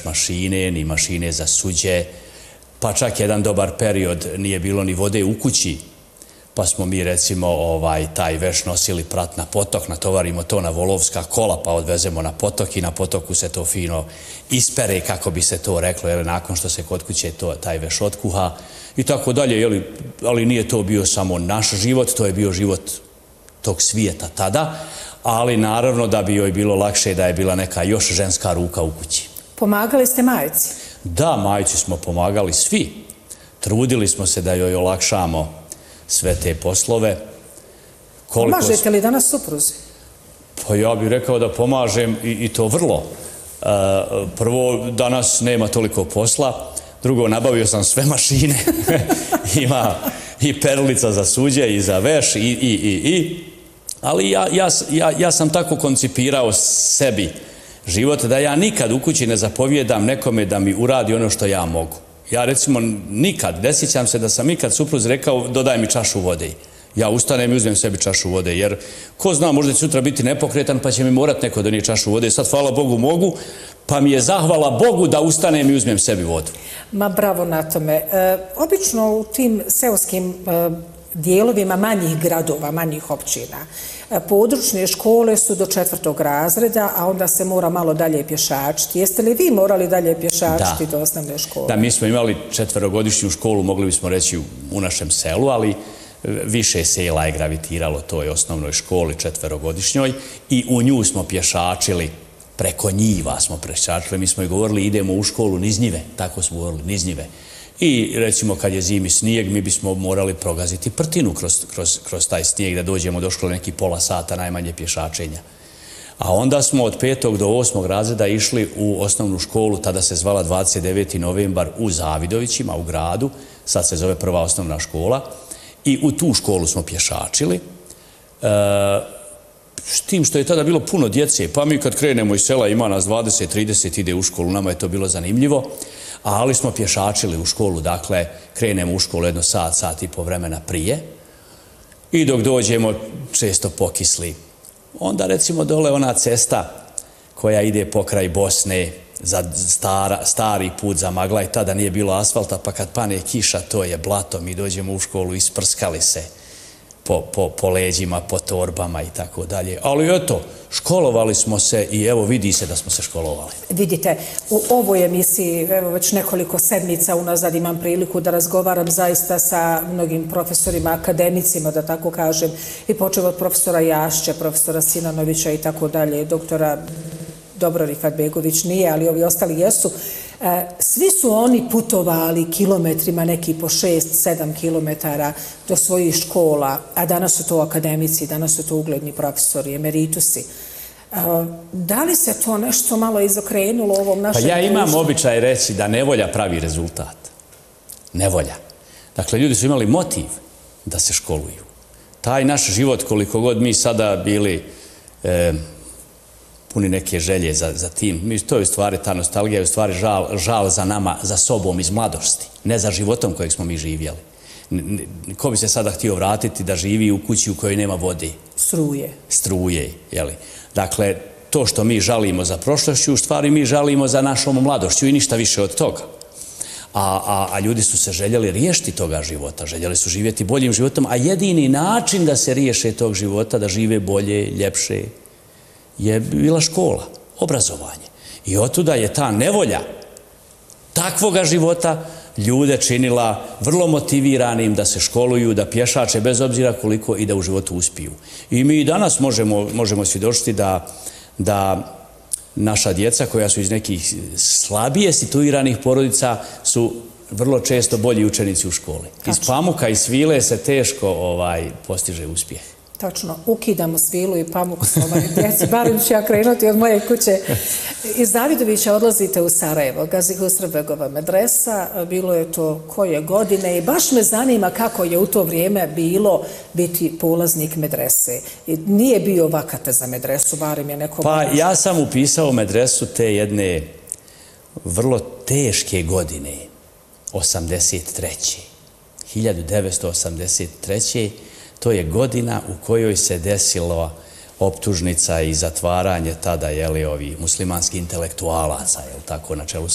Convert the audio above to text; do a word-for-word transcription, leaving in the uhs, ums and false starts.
veš mašine, ni mašine za suđe, pa čak jedan dobar period nije bilo ni vode u kući, pa smo mi recimo ovaj, taj veš nosili prat na potok, natovarimo to na volovska kola, pa odvezemo na potok i na potoku se to fino ispere, kako bi se to reklo, jer nakon što se kod kuće to, taj veš otkuha i tako dalje, jeli, ali nije to bio samo naš život, to je bio život tog svijeta tada, ali naravno da bi joj bilo lakše da je bila neka još ženska ruka u kući. Pomagali ste majici? Da, majici smo pomagali svi. Trudili smo se da joj olakšamo sve te poslove. Koliko... Pomažete li danas supruzi? Pa ja bih rekao da pomažem i, i to vrlo. E, prvo, danas nema toliko posla. Drugo, nabavio sam sve mašine. Ima i perlica za suđe i za veš i, i, i, i. Ali ja, ja, ja, ja sam tako koncipirao sebi život da ja nikad u kući ne zapovjedam nekome da mi uradi ono što ja mogu. Ja recimo nikad, ne sjećam se da sam ikad supruzi rekao dodaj mi čašu vode. Ja ustanem i uzmem sebi čašu vode, jer ko zna, možda će sutra biti nepokretan pa će mi morat neko da nije čašu vode. Sad, hvala Bogu, mogu, pa mi je zahvala Bogu da ustanem i uzmem sebi vodu. Ma bravo na tome. E, obično u tim seoskim e, dijelovima manjih gradova, manjih općina, e, područne škole su do četvrtog razreda, a onda se mora malo dalje pješačiti. Jeste li vi morali dalje pješačiti do osnovne škole? Da, mi smo imali četverogodišnju školu, mogli bismo reći u našem selu, ali više sela je gravitiralo toj osnovnoj školi četverogodišnjoj i u nju smo pješačili, preko njiva smo pješačili, mi smo i govorili idemo u školu niz njive, tako smo govorili, niz njive. I recimo kad je zimi snijeg, mi bismo morali progaziti prtinu kroz, kroz, kroz taj snijeg da dođemo do škole neki pola sata najmanje pješačenja. A onda smo od petog do osmog razreda išli u osnovnu školu, tada se zvala dvadeset deveti novembar u Zavidovićima, u gradu, sad se zove prva osnovna škola. I u tu školu smo pješačili, e, s tim što je tada bilo puno djece, pa mi kad krenemo iz sela, ima nas dvadeset trideset, ide u školu, nama je to bilo zanimljivo, ali smo pješačili u školu, dakle, krenemo u školu jedno sat, sat i po vremena prije i dok dođemo često pokisli. Onda recimo dole ona cesta koja ide pokraj Bosne, za stara, stari put za magla i tada nije bilo asfalta, pa kad pane kiša, to je blato, mi dođemo u školu, isprskali se po, po, po leđima, po torbama i tako dalje. Ali eto, školovali smo se i evo vidi se da smo se školovali. Vidite, u ovoj emisiji, evo već nekoliko sedmica unazad imam priliku da razgovaram zaista sa mnogim profesorima, akademicima, da tako kažem, i počeo od profesora Jašće, profesora Sinanovića i tako dalje, doktora dobro, Rifat Begović nije, ali ovi ostali jesu. Svi su oni putovali kilometrima, neki po šest, sedam kilometara do svojih škola, a danas su to akademici, danas su to ugledni profesori, emeritusi. Da li se to nešto malo izokrenulo u ovom našem... Pa ja imam običaj reći da nevolja pravi rezultat. Nevolja. Dakle, ljudi su imali motiv da se školuju. Taj naš život, koliko god mi sada bili... E, puni neke želje za, za tim. Mi, to je u stvari, ta nostalgija je u stvari žal, žal za nama, za sobom iz mladosti, ne za životom kojeg smo mi živjeli. N, ko bi se sada htio vratiti da živi u kući u kojoj nema vode? Struje. Struje, jeli. Dakle, to što mi žalimo za prošlošću, u stvari mi žalimo za našom mladošću i ništa više od toga. A, a, a ljudi su se željeli riješiti toga života, željeli su živjeti boljim životom, a jedini način da se riješe tog života, da žive bolje, ljepše, je bila škola, obrazovanje. I otuda je ta nevolja takvoga života ljude činila vrlo motiviranim da se školuju, da pješače bez obzira koliko i da u životu uspiju. I mi danas možemo, možemo svjedočiti da, da naša djeca koja su iz nekih slabije situiranih porodica su vrlo često bolji učenici u školi. Iz pamuka i svile se teško ovaj, postiže uspjeh. Točno, ukidamo svilu i pamuk ovaj djeci, barem ću ja krenuti od moje kuće. Iz Zavidovića odlazite u Sarajevo, Gazi Husrebegova medresa, bilo je to koje godine i baš me zanima kako je u to vrijeme bilo biti polaznik medrese. Nije bio vakata za medresu, barem je neko... Pa ja sam upisao medresu te jedne vrlo teške godine, osamdeset treće hiljadu devetsto osamdeset treće To je godina u kojoj se desila optužnica i zatvaranje tada, jeli, ovi muslimanskih intelektualaca, jel tako, na čelu